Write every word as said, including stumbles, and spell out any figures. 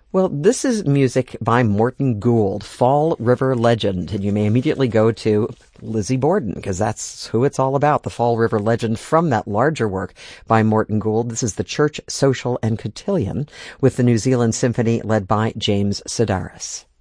Well, this is music by Morton Gould, Fall River Legend, and you may immediately go to Lizzie Borden, because that's who it's all about, the Fall River Legend from that larger work by Morton Gould. This is the Church, Social and Cotillion with the New Zealand Symphony led by James Sedaris.